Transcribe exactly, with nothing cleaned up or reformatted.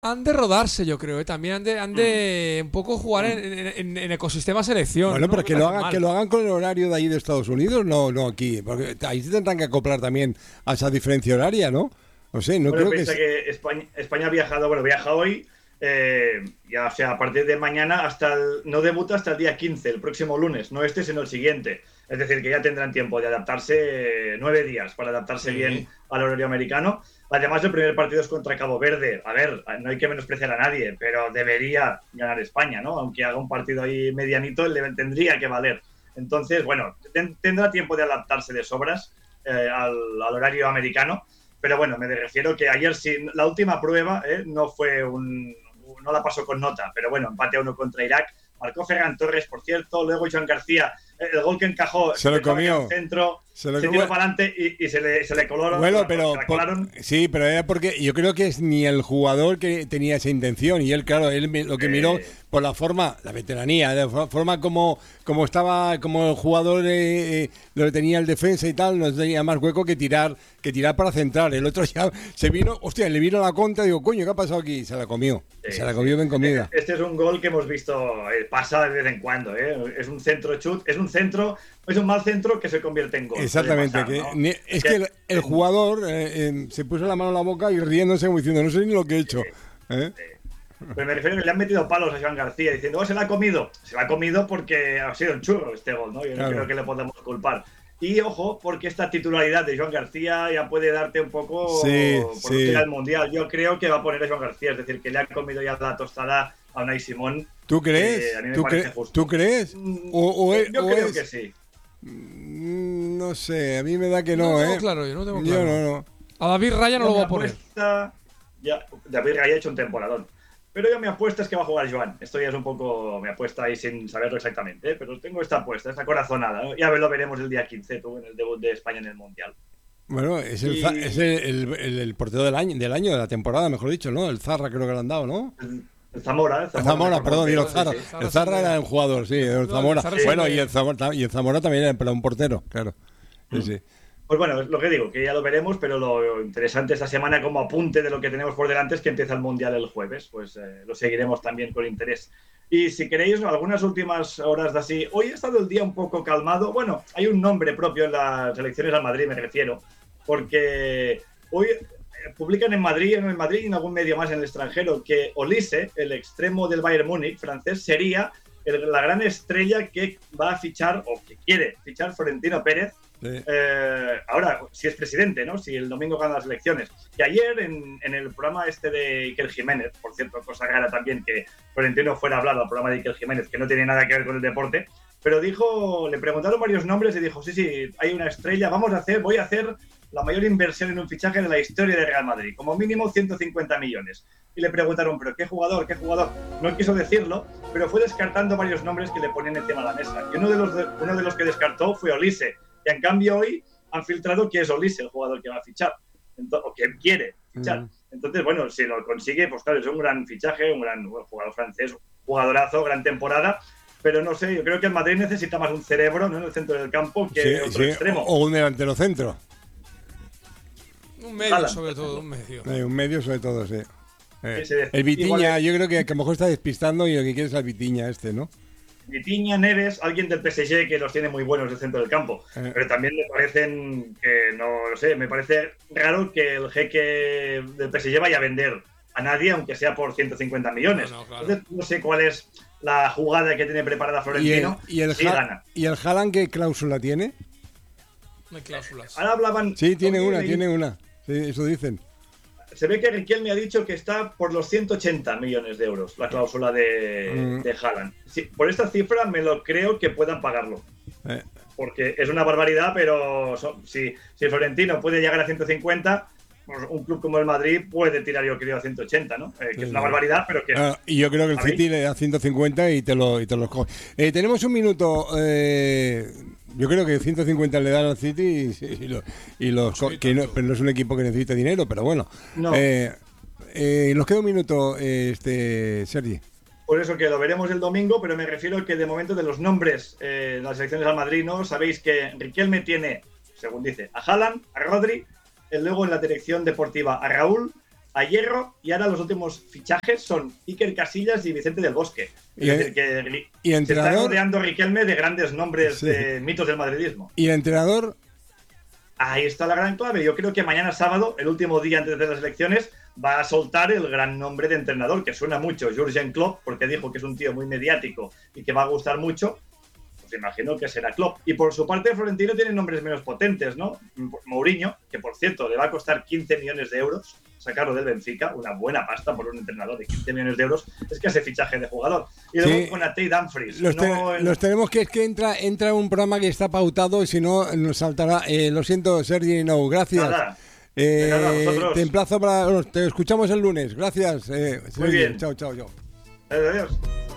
Han de rodarse, yo creo, ¿eh? También han de, han de un poco jugar en, en, en ecosistema selección. Bueno, ¿no? pero No que me lo, parece hagan, mal. que lo hagan con el horario de ahí de Estados Unidos, no no aquí. Porque ahí se tendrán que acoplar también a esa diferencia horaria, ¿no? No sé, no Bueno, creo que... piensa se- que España, España ha viajado, bueno, viaja hoy, eh, ya, o sea, a partir de mañana hasta el, no debuta hasta el día quince, el próximo lunes, no este, sino el siguiente. Es decir, que ya tendrán tiempo de adaptarse, eh, nueve días para adaptarse Sí. bien al horario americano. Además, el primer partido es contra Cabo Verde. A ver, no hay que menospreciar a nadie, pero debería ganar España, ¿no? Aunque haga un partido ahí medianito, le tendría que valer. Entonces, bueno, ten, tendrá tiempo de adaptarse de sobras eh, al, al horario americano. Pero bueno, me refiero que ayer sí, la última prueba eh, no fue un, no la pasó con nota, pero bueno, empate a uno contra Irak. Marcó Ferran Torres, por cierto, luego Joan García, eh, el gol que encajó, Se lo pensaba que era comió. un centro, Se lo se comió. tiró para adelante y, y se, le, se le coló. Bueno, se pero la por- colaron. sí, pero era porque yo creo que es ni el jugador que tenía esa intención y él, claro, él mi- lo que Eh. miró por la forma, la veteranía, la fo- forma como como estaba, como el jugador eh, eh, lo tenía el defensa y tal, no tenía más hueco que tirar que tirar para centrar. El otro ya se vino, hostia, le vino la contra, digo, coño, ¿qué ha pasado aquí? Se la comió, Sí, se la sí. comió bien comida. Este es un gol que hemos visto eh, pasar de vez en cuando. ¿eh? Es un centro chut, es un centro, es un mal centro que se convierte en gol. Exactamente, Puede que pasar, ¿no? ni- es que el, el jugador eh, eh, se puso la mano en la boca y riéndose como diciendo, no sé ni lo que he hecho. ¿eh? Pero me refiero a que le han metido palos a Joan García diciendo, oh, se la ha comido. Se la ha comido porque ha sido un churro este gol, ¿no? Yo Claro. no creo que le podamos culpar. Y ojo, porque esta titularidad de Joan García ya puede darte un poco Sí, por sí. lo que era el Mundial. Yo creo que va a poner a Joan García, es decir, que le ha comido ya la tostada a Unai Simón. ¿Tú crees? Eh, a mí me ¿Tú, parece cre- justo. ¿Tú crees? Mm, O, o es- Yo o creo es- que sí. Mm, No sé, a mí me da que no, No ¿eh? tengo claro, yo no tengo Yo claro. no, no. A David Raya no Yo lo voy mi a poner. apuesta- Ya, David Raya ha hecho un temporadón. Pero yo mi apuesta es que va a jugar Joan. Esto ya es un poco mi apuesta ahí sin saberlo exactamente, ¿eh? Pero tengo esta apuesta, esta corazonada, ¿no? Ya lo veremos el día quince, tú, en el debut de España en el Mundial. Bueno, es el, Y- za- es el, el- el- el portero del año, del año, de la temporada, mejor dicho, ¿no? El Zarra creo que le han dado, ¿no? El, el Zamora, el El Zamora, Zamora, mejor perdón, y portero, el Zarra. sí, sí. Zarra El Zarra siempre- era un jugador, sí, el No, el Zamora. Zarra Bueno, siempre- y el Zamora, y el Zamora también era pero un portero, claro. Sí, sí. Pues bueno, es lo que digo, que ya lo veremos, pero lo interesante esta semana como apunte de lo que tenemos por delante es que empieza el Mundial el jueves, pues eh, lo seguiremos también con interés. Y si queréis, algunas últimas horas de así, hoy ha estado el día un poco calmado, bueno, hay un nombre propio en las elecciones al Madrid, me refiero, porque hoy eh, publican en Madrid, en Madrid y en algún medio más en el extranjero, que Olise, el extremo del Bayern Múnich francés, sería el- la gran estrella que va a fichar, o que quiere fichar Florentino Pérez, Sí. eh, ahora, si es presidente, ¿no? Si el domingo gana las elecciones. Y ayer, en, en el programa este de Iker Jiménez, por cierto, cosa rara también que Florentino fuera a hablar al programa de Iker Jiménez, que no tiene nada que ver con el deporte, pero dijo, le preguntaron varios nombres y dijo, sí, sí, hay una estrella, vamos a hacer, voy a hacer la mayor inversión en un fichaje de la historia de Real Madrid, como mínimo ciento cincuenta millones. Y le preguntaron, ¿pero qué jugador, qué jugador? No quiso decirlo, pero fue descartando varios nombres que le ponían encima de la mesa. Y uno de los, de, uno de los que descartó fue Olise. Y en cambio hoy han filtrado que es Olise el jugador que va a fichar, Entonces, o que quiere fichar. Mm. Entonces, bueno, si lo consigue, pues claro, es un gran fichaje, un gran bueno, jugador francés, jugadorazo, gran temporada. Pero no sé, yo creo que el Madrid necesita más un cerebro, ¿no?, en el centro del campo que Sí, otro sí, extremo. O un delantero centro. Un medio, Haaland. sobre todo, un medio. Eh, un medio sobre todo, sí. Eh, Sí, se decía. el Vitiña, Igual- yo creo que, que a lo mejor está despistando y lo que quiere es al Vitiña este, ¿no? Vitiña, Neves, alguien del P S G que los tiene muy buenos del centro del campo. Eh. Pero también me parecen que, no lo sé, me parece raro que el jeque del P S G vaya a vender a nadie, aunque sea por ciento cincuenta millones. No, no, claro. Entonces, no sé cuál es la jugada que tiene preparada ¿Y el, Florentino. y el, si Ha- gana. ¿Y el Haaland qué cláusula tiene? No hay cláusulas. Ahora hablaban. Sí, tiene Oye, una, leí- tiene una. Sí, eso dicen. Se ve que Riquelme ha dicho que está por los ciento ochenta millones de euros la cláusula de, Mm. de Haaland. Sí, por esta cifra me lo creo que puedan pagarlo. Eh, Porque es una barbaridad, pero so- si, si Florentino puede llegar a ciento cincuenta, pues un club como el Madrid puede tirar, yo creo, a ciento ochenta, ¿no? Eh, que Sí, es una sí. barbaridad, pero que... ah, y yo creo que el ¿Sabéis? City le da ciento cincuenta y te lo, y te lo coge. Eh, tenemos un minuto. eh, yo creo que ciento cincuenta le dan al City y, y, lo- y los co- Sí, que no, tanto. pero no es un equipo que necesita dinero, pero bueno. No. Eh, eh, nos queda un minuto, eh, este Sergi. Por eso que lo veremos el domingo, pero me refiero que de momento de los nombres eh, de las selecciones al Madrid, ¿no? Sabéis que Riquelme tiene, según dice, a Haaland, a Rodri, y luego en la dirección deportiva a Raúl, a Hierro, y ahora los últimos fichajes son Iker Casillas y Vicente del Bosque. Es Y, decir, que y se entrenador, está rodeando Riquelme de grandes nombres, sí. de mitos del madridismo. Y el entrenador, Ahí está la gran clave. Yo creo que mañana sábado, el último día antes de las elecciones, va a soltar el gran nombre de entrenador, que suena mucho, Jürgen Klopp, porque dijo que es un tío muy mediático y que va a gustar mucho. Pues imagino que será Klopp. Y por su parte, Florentino tiene nombres menos potentes, ¿no? Mourinho, que por cierto le va a costar quince millones de euros sacarlo del Benfica, una buena pasta por un entrenador de quince millones de euros, es que hace fichaje de jugador. Y luego sí, con Tate Dumfries. los, te, no en... los tenemos que, es que entra, entra un programa que está pautado y si no nos saltará. Eh, lo siento, Sergi, no, gracias. Nada. Eh, Nada, vosotros. te emplazo para. Te escuchamos el lunes, gracias. Eh, Muy bien. Chao, chao, chao. Adiós.